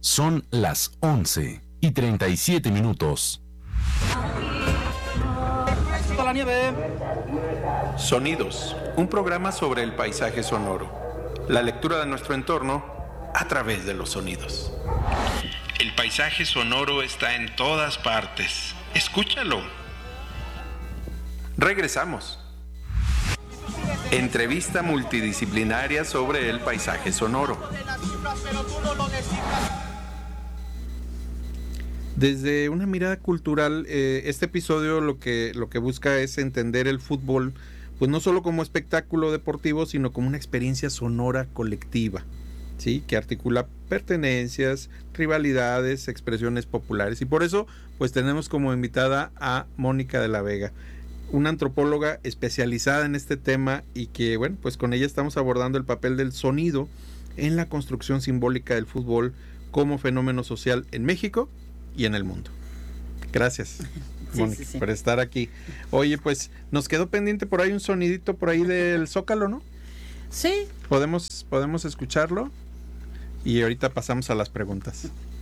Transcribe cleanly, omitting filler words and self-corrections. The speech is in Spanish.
Son las 11:37. La nieve. Sonidos, un programa sobre el paisaje sonoro. La lectura de nuestro entorno a través de los sonidos. El paisaje sonoro está en todas partes. Escúchalo. Regresamos. Entrevista multidisciplinaria sobre el paisaje sonoro. Desde una mirada cultural, este episodio lo que busca es entender el fútbol, pues no solo como espectáculo deportivo, sino como una experiencia sonora colectiva, ¿sí? Que articula pertenencias, rivalidades, expresiones populares. Y por eso, pues tenemos como invitada a Mónica de la Vega, una antropóloga especializada en este tema y que, bueno, pues con ella estamos abordando el papel del sonido en la construcción simbólica del fútbol como fenómeno social en México y en el mundo. Gracias, Mónica, sí. Por estar aquí. Oye, pues nos quedó pendiente por ahí un sonidito por ahí del Zócalo, ¿no? Sí. Podemos escucharlo y ahorita pasamos a las preguntas.